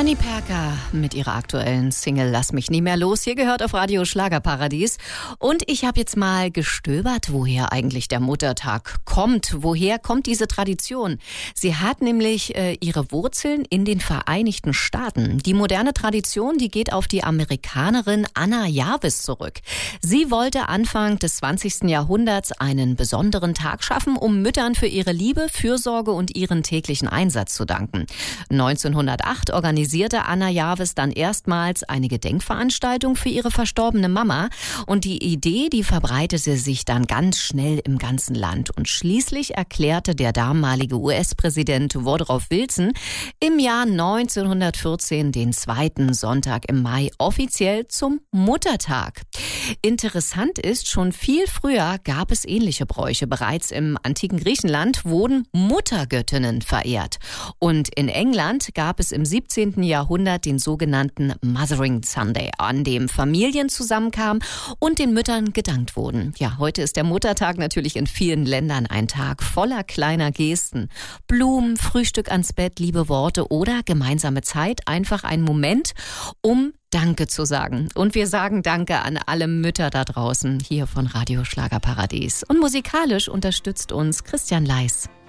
Annie Perker mit ihrer aktuellen Single Lass mich nie mehr los. Hier gehört auf Radio Schlagerparadies. Und ich habe jetzt mal gestöbert, woher eigentlich der Muttertag kommt. Woher kommt diese Tradition? Sie hat nämlich ihre Wurzeln in den Vereinigten Staaten. Die moderne Tradition, die geht auf die Amerikanerin Anna Jarvis zurück. Sie wollte Anfang des 20. Jahrhunderts einen besonderen Tag schaffen, um Müttern für ihre Liebe, Fürsorge und ihren täglichen Einsatz zu danken. 1908 organisierte Anna Jarvis dann erstmals eine Gedenkveranstaltung für ihre verstorbene Mama. Und die Idee, die verbreitete sich dann ganz schnell im ganzen Land. Und schließlich erklärte der damalige US-Präsident Woodrow Wilson im Jahr 1914 den zweiten Sonntag im Mai offiziell zum Muttertag. Interessant ist, schon viel früher gab es ähnliche Bräuche. Bereits im antiken Griechenland wurden Muttergöttinnen verehrt. Und in England gab es im 17. Jahrhundert den sogenannten Mothering Sunday, an dem Familien zusammenkamen und den Müttern gedankt wurden. Ja, heute ist der Muttertag natürlich in vielen Ländern ein Tag voller kleiner Gesten. Blumen, Frühstück ans Bett, liebe Worte oder gemeinsame Zeit, einfach ein Moment, um Danke zu sagen. Und wir sagen Danke an alle Mütter da draußen hier von Radio Schlagerparadies. Und musikalisch unterstützt uns Christian Leis.